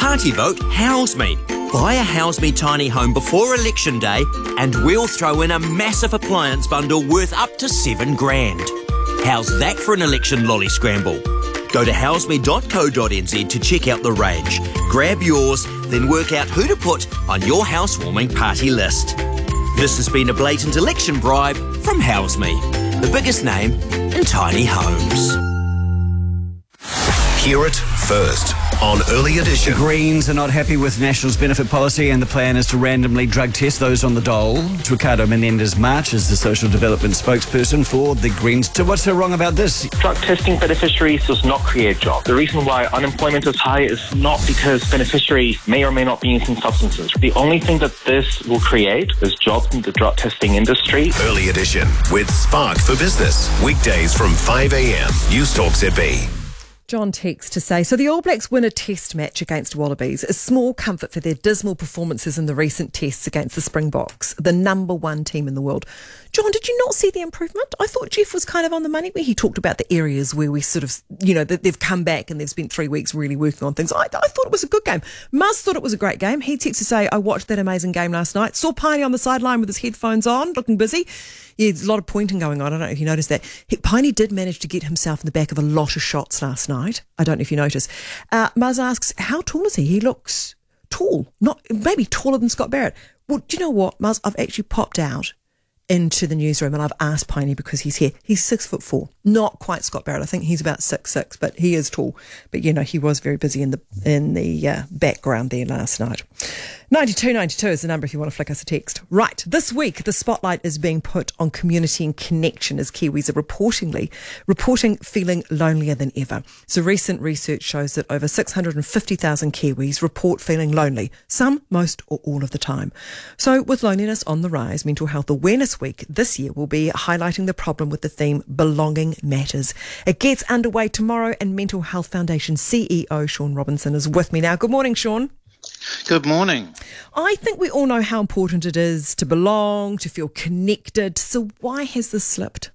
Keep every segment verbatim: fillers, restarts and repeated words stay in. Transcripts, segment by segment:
Party vote House Me. Buy a House Me tiny home before election day and we'll throw in a massive appliance bundle worth up to seven grand. How's that for an election lolly scramble? Go to house me dot co dot n z to check out the range. Grab yours, then work out who to put on your housewarming party list. This has been a blatant election bribe from House Me, the biggest name in tiny homes. Hear it first on Early Edition. The Greens are not happy with National's benefit policy and the plan is to randomly drug test those on the dole. Ricardo Menendez-March is the social development spokesperson for the Greens. So what's so wrong about this? Drug testing beneficiaries does not create jobs. The reason why unemployment is high is not because beneficiaries may or may not be using substances. The only thing that this will create is jobs in the drug testing industry. Early Edition with Spark for Business. Weekdays from five a.m. News Talk Z B. John texts to say, so the All Blacks win a test match against Wallabies, a small comfort for their dismal performances in the recent tests against the Springboks, the number one team in the world. John, did you not see the improvement? I thought Jeff was kind of on the money where he talked about the areas where we sort of, you know, that they've come back and they've spent three weeks really working on things. I, I thought it was a good game. Muzz thought it was a great game. He texted to say, I watched that amazing game last night. Saw Piney on the sideline with his headphones on, looking busy. Yeah, there's a lot of pointing going on. I don't know if you noticed that. Piney did manage to get himself in the back of a lot of shots last night. I don't know if you noticed. Uh, Muzz asks, how tall is he? He looks tall, not maybe taller than Scott Barrett. Well, do you know what, Muzz? I've actually popped out into the newsroom and I've asked Piney because he's here. He's six foot four, not quite Scott Barrett. I think he's about six six, but he is tall. But you know, he was very busy in the in the uh, background there last night. ninety-two ninety-two is the number if you want to flick us a text. Right, this week the spotlight is being put on community and connection as Kiwis are reportedly reporting feeling lonelier than ever. So recent research shows that over six hundred fifty thousand Kiwis report feeling lonely, some, most or all of the time. So with loneliness on the rise, Mental Health Awareness Week this year will be highlighting the problem with the theme Belonging Matters. It gets underway tomorrow and Mental Health Foundation C E O Sean Robinson is with me now. Good morning, Sean. Good morning. I think we all know how important it is to belong, to feel connected. So why has this slipped?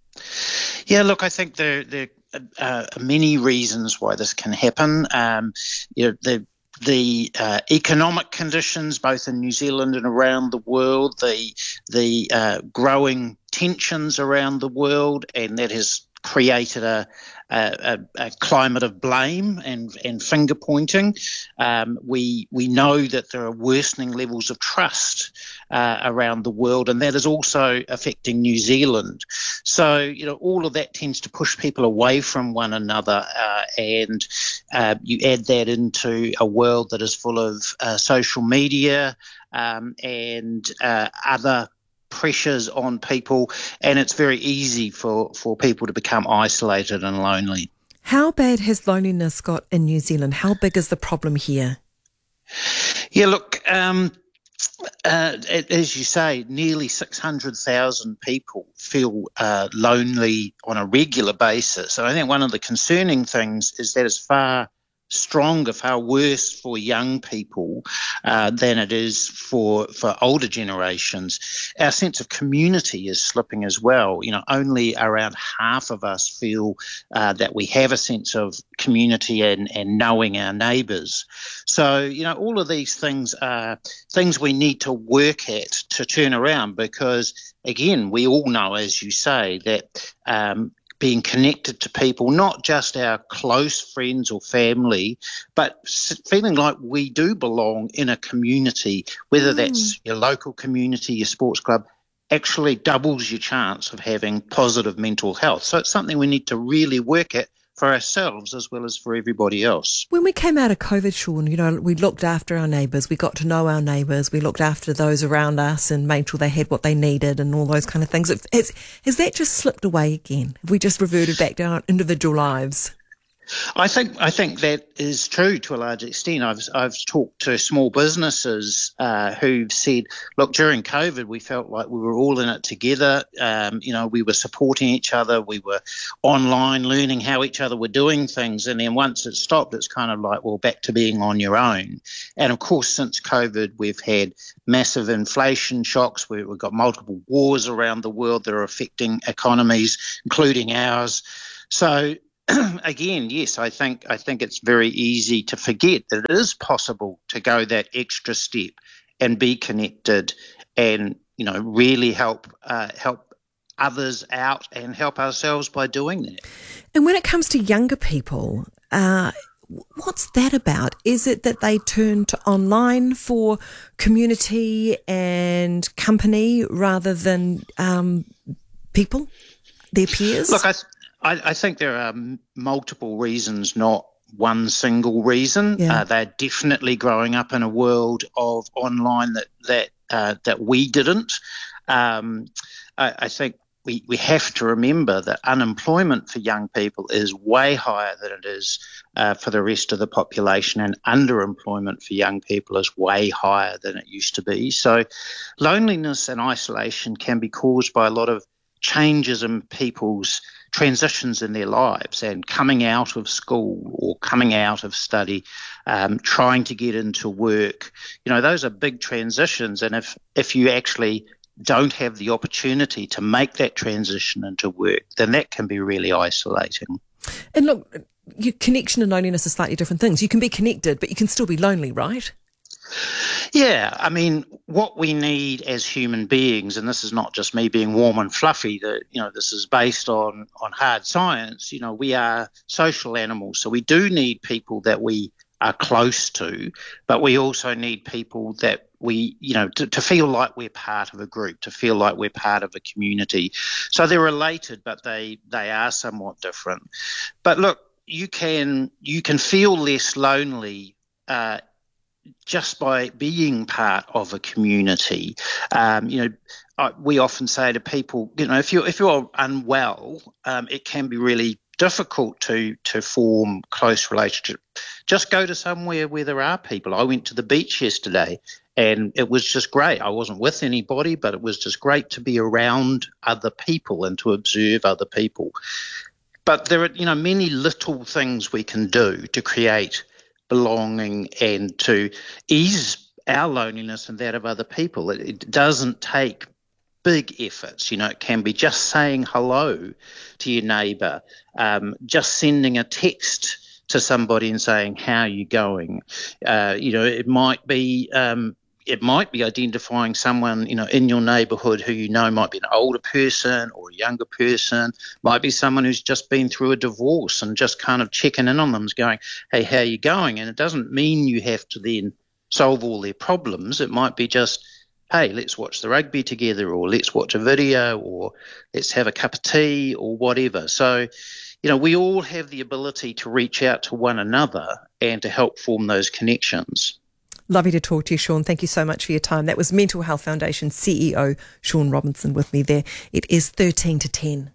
Yeah, look, I think there, there are many reasons why this can happen. Um, you know, the the uh, economic conditions, both in New Zealand and around the world, the the uh, growing tensions around the world, and that has created a, a, a climate of blame and, and finger pointing. Um, we we know that there are worsening levels of trust uh, around the world, and that is also affecting New Zealand. So, you know, all of that tends to push people away from one another, uh, and uh, you add that into a world that is full of uh, social media um, and uh, other pressures on people, and it's very easy for, for people to become isolated and lonely. How bad has loneliness got in New Zealand? How big is the problem here? Yeah, look, um, uh, as you say, nearly six hundred thousand people feel uh, lonely on a regular basis. And I think one of the concerning things is that it's far stronger, far worse for young people uh, than it is for for older generations. Our sense of community is slipping as well. You know, only around half of us feel uh, that we have a sense of community and, and knowing our neighbours. So, you know, all of these things are things we need to work at to turn around because, again, we all know, as you say, that um, being connected to people, not just our close friends or family, but feeling like we do belong in a community, whether mm. that's your local community, your sports club, actually doubles your chance of having positive mental health. So it's something we need to really work at for ourselves as well as for everybody else. When we came out of COVID, Sean, you know, we looked after our neighbours, we got to know our neighbours, we looked after those around us and made sure they had what they needed and all those kind of things. Has, has that just slipped away again? Have we just reverted back to our individual lives? I think I think that is true to a large extent. I've I've talked to small businesses uh, who've said, look, during COVID, we felt like we were all in it together. Um, you know, we were supporting each other. We were online learning how each other were doing things. And then once it stopped, it's kind of like, well, back to being on your own. And of course, since COVID, we've had massive inflation shocks. We've got multiple wars around the world that are affecting economies, including ours. So again, yes, I think I think it's very easy to forget that it is possible to go that extra step and be connected, and you know really help uh, help others out and help ourselves by doing that. And when it comes to younger people, uh, what's that about? Is it that they turn to online for community and company rather than um, people, their peers? Look, I, th- I, I think there are multiple reasons, not one single reason. Yeah. Uh, they're definitely growing up in a world of online that that uh, that we didn't. Um, I, I think we, we have to remember that unemployment for young people is way higher than it is uh, for the rest of the population, and underemployment for young people is way higher than it used to be. So loneliness and isolation can be caused by a lot of changes in people's transitions in their lives, and coming out of school or coming out of study, um, trying to get into work. You know, those are big transitions, and if if you actually don't have the opportunity to make that transition into work, then that can be really isolating. And look, your connection and loneliness are slightly different things. You can be connected, but you can still be lonely, right? Yeah, I mean, what we need as human beings, and this is not just me being warm and fluffy, that you know, this is based on, on hard science, you know, we are social animals, so we do need people that we are close to, but we also need people that we, you know, to, to feel like we're part of a group, to feel like we're part of a community. So they're related, but they, they are somewhat different. But look, you can you can feel less lonely uh, just by being part of a community. Um, you know, uh, we often say to people, you know, if you're if you're unwell, um, it can be really difficult to to form close relationships. Just go to somewhere where there are people. I went to the beach yesterday, and it was just great. I wasn't with anybody, but it was just great to be around other people and to observe other people. But there are, you know, many little things we can do to create belonging and to ease our loneliness and that of other people. It, it doesn't take big efforts. You know, it can be just saying hello to your neighbour, um, just sending a text to somebody and saying, how are you going? Uh, you know, it might be um, it might be identifying someone, you know, in your neighbourhood who you know might be an older person or a younger person, might be someone who's just been through a divorce, and just kind of checking in on them, going, hey, how are you going? And it doesn't mean you have to then solve all their problems. It might be just, hey, let's watch the rugby together, or let's watch a video, or let's have a cup of tea, or whatever. So, you know, we all have the ability to reach out to one another and to help form those connections. Lovely to talk to you, Sean. Thank you so much for your time. That was Mental Health Foundation C E O Sean Robinson with me there. It is thirteen to ten.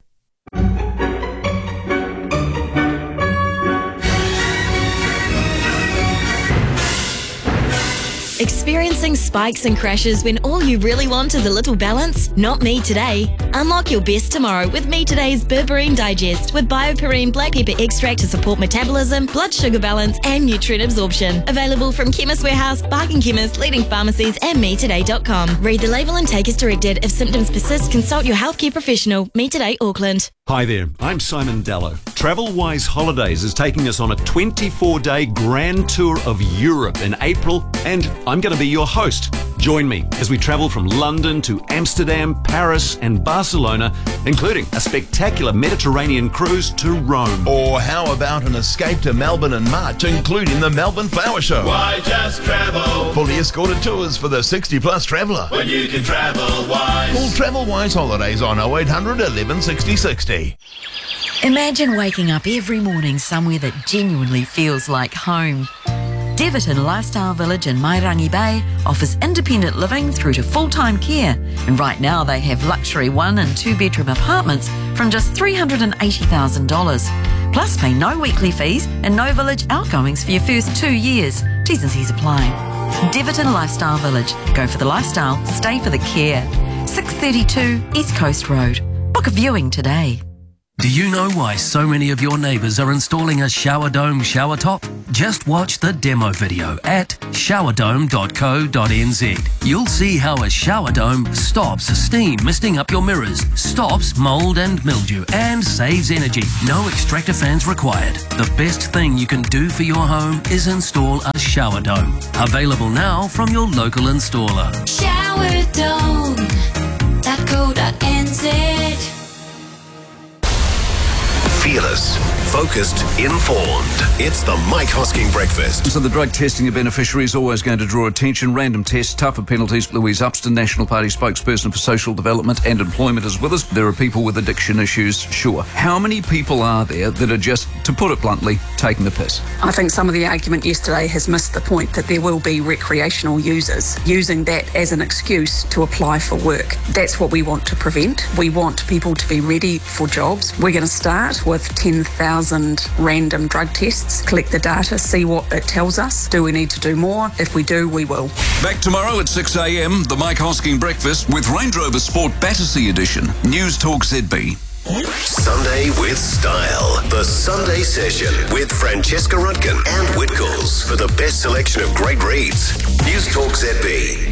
Experiencing spikes and crashes when all you really want is a little balance? Not me today. Unlock your best tomorrow with Me Today's Berberine Digest with BioPerine black pepper extract to support metabolism, blood sugar balance and nutrient absorption. Available from Chemist Warehouse, Barking Chemist, leading pharmacies and me today dot com. Read the label and take as directed. If symptoms persist, consult your healthcare professional. Me Today Auckland. Hi there, I'm Simon Dallow. TravelWise Holidays is taking us on a twenty-four day grand tour of Europe in April, and I'm going to be your host. Join me as we travel from London to Amsterdam, Paris and Barcelona, including a spectacular Mediterranean cruise to Rome. Or how about an escape to Melbourne in March, including the Melbourne Flower Show? Why just travel? Fully escorted tours for the sixty plus traveller. When you can travel wise. Call TravelWise Holidays on oh eight hundred eleven sixty sixty. Imagine waking up every morning somewhere that genuinely feels like home. Deverton Lifestyle Village in Mairangi Bay offers independent living through to full-time care, and right now they have luxury one and two bedroom apartments from just three hundred eighty thousand dollars. Plus pay no weekly fees and no village outgoings for your first two years. T's and C's apply. Deverton Lifestyle Village. Go for the lifestyle, stay for the care. six thirty-two East Coast Road. Book a viewing today. Do you know why so many of your neighbours are installing a shower dome shower top? Just watch the demo video at shower dome dot co dot n z. You'll see how a shower dome stops steam misting up your mirrors, stops mould and mildew, and saves energy. No extractor fans required. The best thing you can do for your home is install a shower dome. Available now from your local installer. shower dome dot co dot n z. Fearless, focused, informed. It's the Mike Hosking Breakfast. So the drug testing of beneficiaries is always going to draw attention. Random tests, tougher penalties. Louise Upston, National Party spokesperson for social development and employment, is with us. There are people with addiction issues, sure. How many people are there that are just, to put it bluntly, taking the piss? I think some of the argument yesterday has missed the point that there will be recreational users using that as an excuse to apply for work. That's what we want to prevent. We want people to be ready for jobs. We're going to start with ten thousand random drug tests, collect the data, see what it tells us. Do we need to do more? If we do, we will. Back tomorrow at six a m, the Mike Hosking Breakfast with Range Rover Sport Battersea Edition. News Talk Z B. Sunday with Style. The Sunday Session with Francesca Rudkin and Whitcoulls for the best selection of great reads. News Talk Z B.